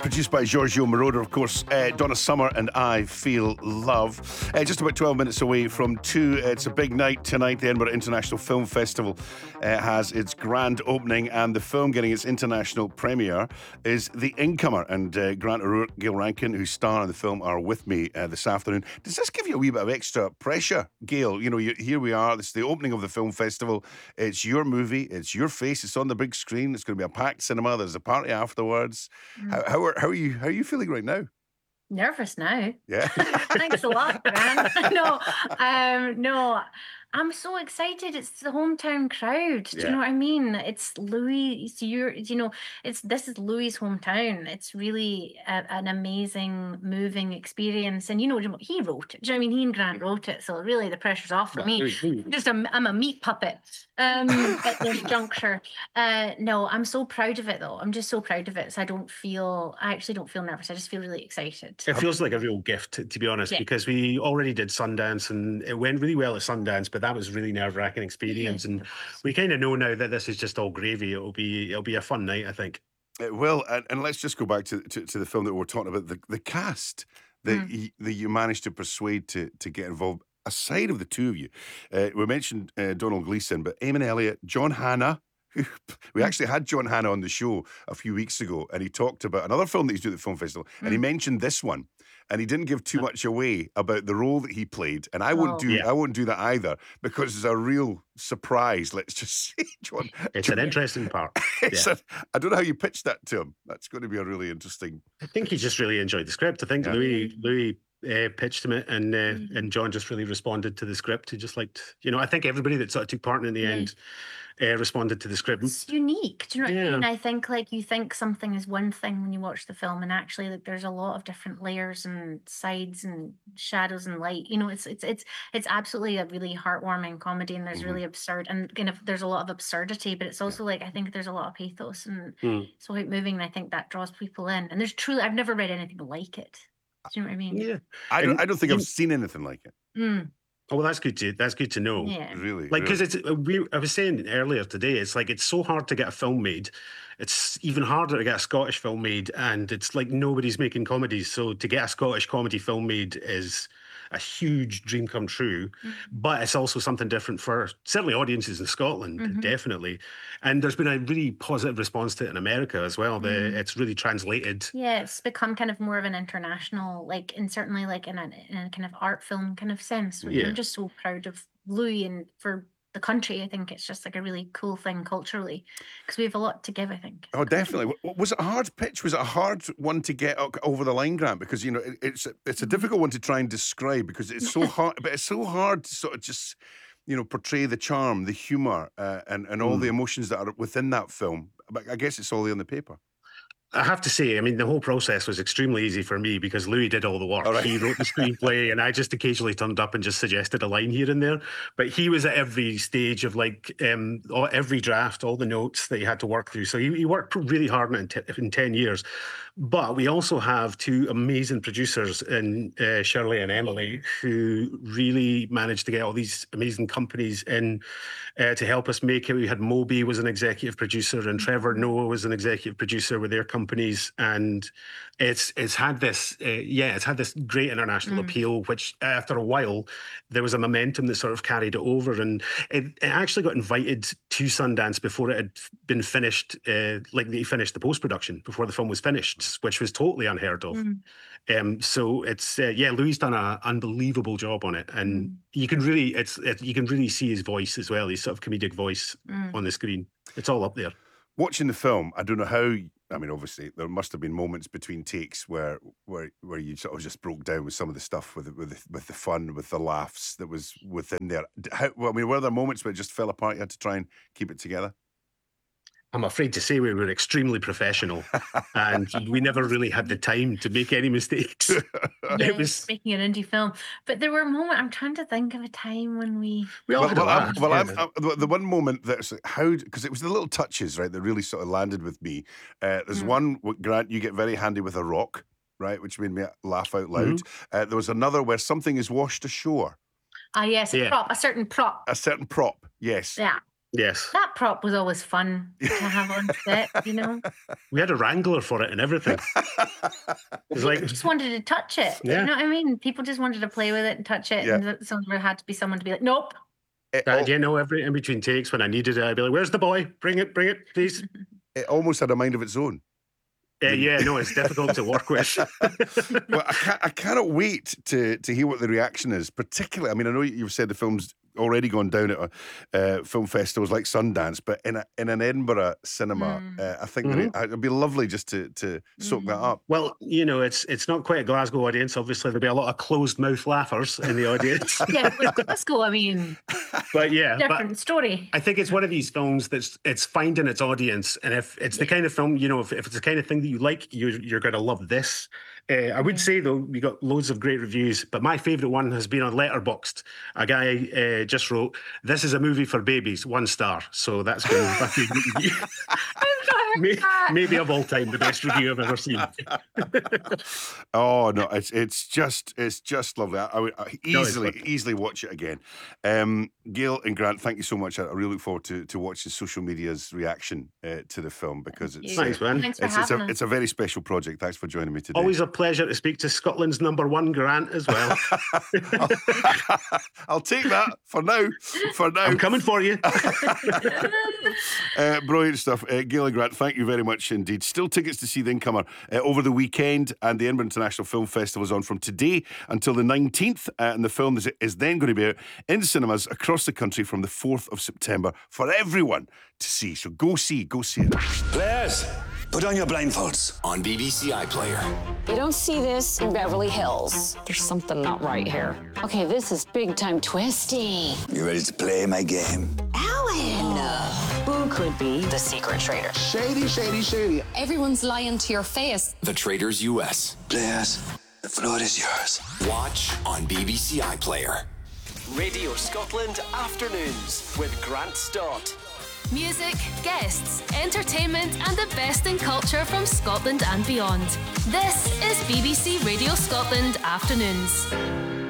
Produced by Giorgio Moroder, of course. Donna Summer and I Feel Love. Just about 12 minutes away from 2. It's a big night tonight. The Edinburgh International Film Festival has its grand opening, and the film getting its international premiere is The Incomer. And Grant O'Rourke, Gail Rankin, who star in the film, are with me this afternoon. Does this give you a wee bit of extra pressure, Gail? You know, here we are. This is the opening of the film festival. It's your movie. It's your face. It's on the big screen. It's going to be a packed cinema. There's a party afterwards. How are you feeling right now? Nervous now. Yeah. Thanks a lot, man. No, I'm so excited. It's the hometown crowd. Do you know what I mean? It's Louis. This is Louis' hometown. It's really an amazing, moving experience. And he wrote it. Do you know what I mean? He and Grant wrote it, so really the pressure's off for me. I'm a meat puppet at this juncture. No, I'm so proud of it though. I'm just so proud of it. So I actually don't feel nervous. I just feel really excited. It feels like a real gift, to be honest, because we already did Sundance and it went really well at Sundance, but that was a really nerve-wracking experience. And we kind of know now that this is just all gravy. It'll be a fun night, I think. It will. And let's just go back to the film that we're talking about, the cast that you managed to persuade to get involved. Aside of the two of you, we mentioned Donald Gleeson, but Eamon Elliott, John Hannah. We actually had John Hannah on the show a few weeks ago, and he talked about another film that he's doing at the film festival, and he mentioned this one, and he didn't give too much away about the role that he played, and I won't do that either, because it's a real surprise. Let's just say, John. It's an interesting part. I don't know how you pitched that to him. That's going to be a really interesting. I think he just really enjoyed the script. I think Louis pitched him it, and John just really responded to the script. He just liked, I think everybody that sort of took part in the end responded to the script. It's unique. Do you know what I mean? I think you think something is one thing when you watch the film, and actually there's a lot of different layers and sides and shadows and light. It's absolutely a really heartwarming comedy, and there's really absurd and kind of there's a lot of absurdity, but it's also I think there's a lot of pathos and it's so moving, and I think that draws people in. And there's truly, I've never read anything like it. Do you know what I mean? Yeah. I don't think I've seen anything like it. Oh, well, that's good to know. Yeah. Really. Because I was saying earlier today, it's so hard to get a film made. It's even harder to get a Scottish film made, and it's like nobody's making comedies. So to get a Scottish comedy film made is a huge dream come true, but it's also something different for certainly audiences in Scotland, definitely. And there's been a really positive response to it in America as well. It's really translated. Yeah, it's become kind of more of an international, and certainly in a kind of art film kind of sense. I'm just so proud of Louis and for the country. I think it's just a really cool thing culturally, because we have a lot to give, I think. Oh, definitely. Was it a hard pitch? Was it a hard one to get over the line, Grant? Because it's a difficult one to try and describe, because it's so hard. But it's so hard to sort of just portray the charm, the humor, and all the emotions that are within that film. But I guess it's all there on the paper. I have to say, the whole process was extremely easy for me, because Louis did all the work. Right. He wrote the screenplay, and I just occasionally turned up and just suggested a line here and there. But he was at every stage of every draft, all the notes that he had to work through. So he worked really hard on it in 10 years. But we also have two amazing producers in Shirley and Emily, who really managed to get all these amazing companies in to help us make it. We had Moby was an executive producer, and Trevor Noah was an executive producer with their companies, and it's had this great international appeal, which after a while there was a momentum that sort of carried it over, and it actually got invited to Sundance before it had been finished, they finished the post-production before the film was finished, which was totally unheard of. So it's Louis done an unbelievable job on it, and you can really see his voice as well, his sort of comedic voice on the screen. It's all up there. Watching the film, I don't know how. Obviously, there must have been moments between takes where you sort of just broke down with some of the stuff, with the fun, with the laughs that was within there. Were there moments where it just fell apart? You had to try and keep it together? I'm afraid to say we were extremely professional, and we never really had the time to make any mistakes. It was making an indie film, but there were moments. I'm trying to think of a time when we all had the one moment that's because it was the little touches, right, that really sort of landed with me. There's one, Grant, you get very handy with a rock, right, which made me laugh out loud. There was another where something is washed ashore. Yes, a certain prop. A certain prop, yes. Yeah. Yes. That prop was always fun to have on set, you know. We had a wrangler for it and everything. It's like, Just wanted to touch it. Yeah. You know what I mean? People just wanted to play with it and touch it. Yeah. And there had to be someone to be like, nope. you know, every in between takes when I needed it, I'd be like, "Where's the boy? Bring it, please." It almost had a mind of its own. Yeah, no, it's difficult to work with. Well, I cannot wait to hear what the reaction is. Particularly, I mean, I know you've said the film's already gone down at film festivals like Sundance, but in an Edinburgh cinema, I think that it'd be lovely just to soak that up. Well, you know, it's not quite a Glasgow audience. Obviously, there'll be a lot of closed mouth laughers in the audience. Yeah, with Glasgow, I mean, but yeah, different story. I think it's one of these films it's finding its audience, and if it's the kind of film, you know, if it's the kind of thing that you like, you're going to love this. I would say though, we got loads of great reviews, but my favourite one has been on Letterboxd. A guy just wrote, "This is a movie for babies, 1 star." So that's been my favourite review. Maybe of all time, the best review I've ever seen. Oh no, it's just lovely. I would easily watch it again. Gail and Grant, thank you so much. I really look forward to watching social media's reaction to the film, because it's Thanks, man. Thanks for having us. It's a very special project. Thanks for joining me today. Always a pleasure to speak to Scotland's #1 Grant as well. I'll take that for now. I'm coming for you. Brilliant stuff. Gail and Grant, thank you very much indeed. Still tickets to see The Incomer over the weekend, and the Edinburgh International Film Festival is on from today until the 19th, and the film is then going to be out in cinemas across the country from the 4th of September for everyone to see. So go see it. Players, put on your blindfolds. On BBC iPlayer. You don't see this in Beverly Hills. There's something not right here. Okay, this is big time twisty. You ready to play my game? Alan! Who could be the secret traitor? Shady. Everyone's lying to your face. The Traitors US. Players, the floor is yours. Watch on BBC iPlayer. Radio Scotland Afternoons with Grant Stott. Music, guests, entertainment, and the best in culture from Scotland and beyond. This is BBC Radio Scotland Afternoons.